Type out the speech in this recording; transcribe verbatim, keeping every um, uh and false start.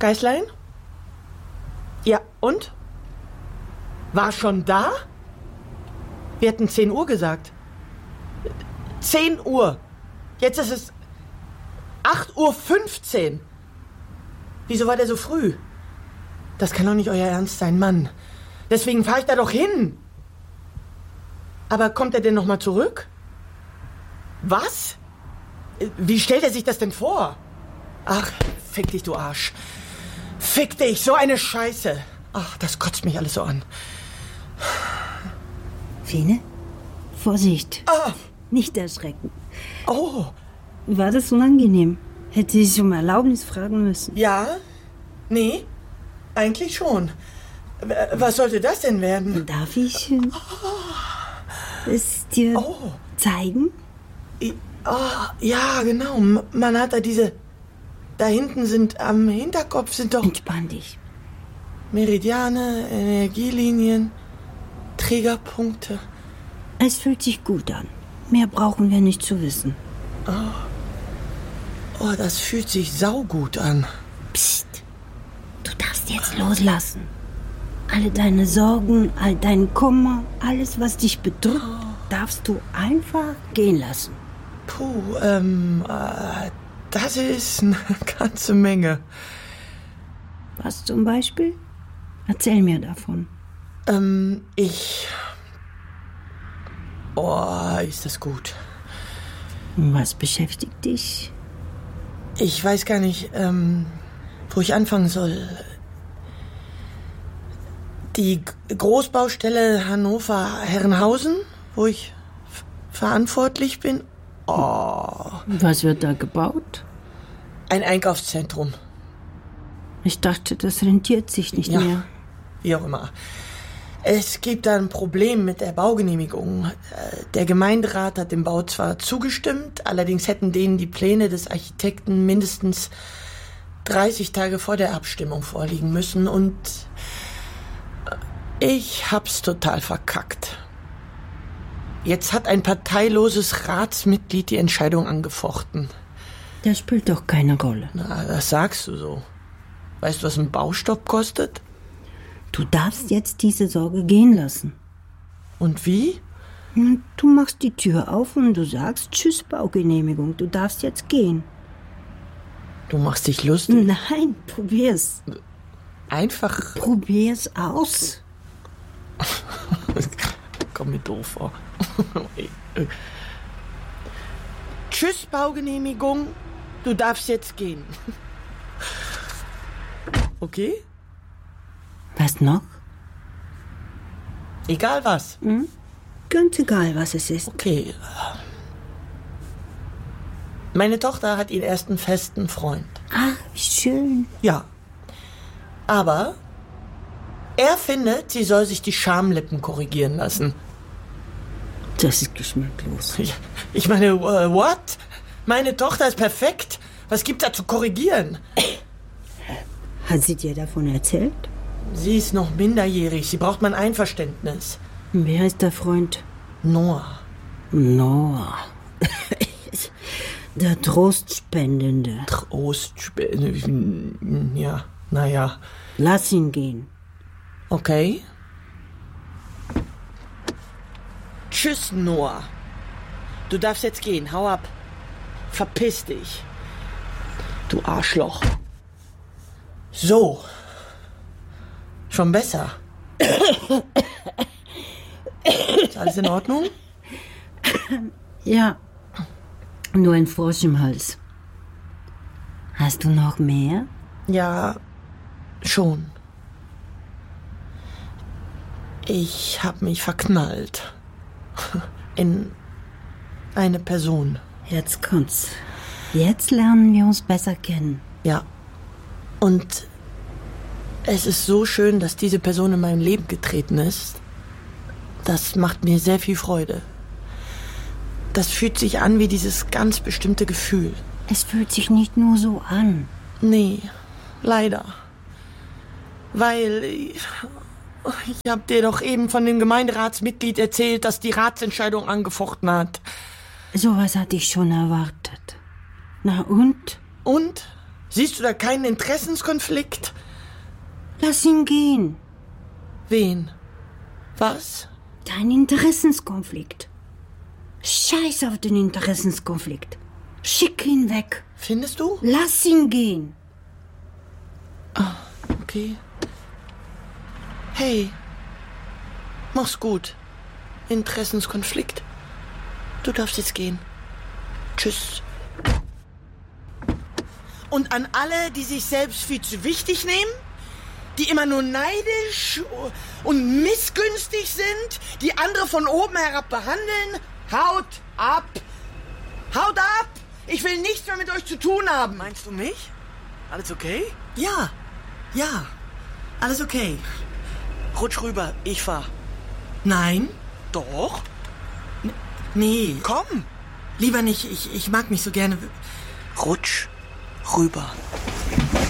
Geißlein? Ja, und? War schon da? Wir hätten zehn Uhr gesagt. zehn Uhr. Jetzt ist es acht Uhr fünfzehn. Wieso war der so früh? Das kann doch nicht euer Ernst sein, Mann. Deswegen fahre ich da doch hin. Aber kommt er denn noch mal zurück? Was? Wie stellt er sich das denn vor? Ach, fick dich, du Arsch. Fick dich, so eine Scheiße. Ach, das kotzt mich alles so an. Fine, Vorsicht. Ah. Nicht erschrecken. Oh. War das unangenehm? Hätte ich um Erlaubnis fragen müssen. Ja? Nee? Eigentlich schon. Was sollte das denn werden? Darf ich äh, es dir Oh. zeigen? Oh, ja, genau. Man hat da diese... Da hinten sind, am Hinterkopf sind doch... Entspann dich. Meridiane, Energielinien, Trägerpunkte. Es fühlt sich gut an. Mehr brauchen wir nicht zu wissen. Oh, oh das fühlt sich saugut an. Psst. Du darfst jetzt loslassen. Alle deine Sorgen, all dein Kummer, alles, was dich bedrückt, darfst du einfach gehen lassen. Puh, ähm, äh, das ist eine ganze Menge. Was zum Beispiel? Erzähl mir davon. Ähm, ich... Oh, ist das gut. Was beschäftigt dich? Ich weiß gar nicht, ähm, wo ich anfangen soll. Die G- Großbaustelle Hannover-Herrenhausen, wo ich f- verantwortlich bin. Oh, Was wird da gebaut? ein Einkaufszentrum. Ich dachte, das rentiert sich nicht Ja. mehr. Wie auch immer. Es gibt da ein Problem mit der Baugenehmigung. Äh, Der Gemeinderat hat dem Bau zwar zugestimmt, allerdings hätten denen die Pläne des Architekten mindestens dreißig Tage vor der Abstimmung vorliegen müssen und ich hab's total verkackt. Jetzt hat ein parteiloses Ratsmitglied die Entscheidung angefochten. Das spielt doch keine Rolle. Na, das sagst du so. Weißt du, was ein Baustopp kostet? Du darfst jetzt diese Sorge gehen lassen. Und wie? Und du machst die Tür auf und du sagst, tschüss Baugenehmigung, du darfst jetzt gehen. Du machst dich lustig. Nein, probier's. Einfach... Probier's aus. Komm mir doof vor. Tschüss, Baugenehmigung. Du darfst jetzt gehen. Okay? Was noch? Egal was. Hm? Ganz egal, was es ist. Okay. Meine Tochter hat ihren ersten festen Freund. Ach, wie schön. Ja. Aber er findet, sie soll sich die Schamlippen korrigieren lassen. Das ist geschmacklos. Ich, ich meine, äh, what? Meine Tochter ist perfekt. Was gibt da zu korrigieren? Hat sie dir davon erzählt? Sie ist noch minderjährig. Sie braucht mein Einverständnis. Wer ist der Freund? Noah. Noah. Der Trostspendende. Trostspenden. Ja, naja. Lass ihn gehen. Okay. Tschüss, Noah. Du darfst jetzt gehen. Hau ab. Verpiss dich. Du Arschloch. So. Schon besser. Ist alles in Ordnung? Ja. Nur ein Frosch im Hals. Hast du noch mehr? Ja, schon. Ich hab mich verknallt. In eine Person. Jetzt kommt's. Jetzt lernen wir uns besser kennen. Ja. Und es ist so schön, dass diese Person in mein Leben getreten ist. Das macht mir sehr viel Freude. Das fühlt sich an wie dieses ganz bestimmte Gefühl. Es fühlt sich nicht nur so an. Nee, leider. Weil ich, ich hab dir doch eben von dem Gemeinderatsmitglied erzählt, das die Ratsentscheidung angefochten hat. Sowas hatte ich schon erwartet. Na und? Und Siehst du da keinen Interessenskonflikt? Lass ihn gehen. Wen? Was? Dein Interessenskonflikt. Scheiß auf den Interessenskonflikt. Schick ihn weg. Findest du? Lass ihn gehen. Ah, okay. Hey, mach's gut. Interessenskonflikt. Du darfst jetzt gehen. Tschüss. Und an alle, die sich selbst viel zu wichtig nehmen, die immer nur neidisch und missgünstig sind, die andere von oben herab behandeln, haut ab. Haut ab! Ich will nichts mehr mit euch zu tun haben. Meinst du mich? Alles okay? Ja, ja, alles okay. Rutsch rüber, ich fahr. Nein? Doch? N- nee. Komm! Lieber nicht, ich, ich mag mich so gerne. Rutsch rüber.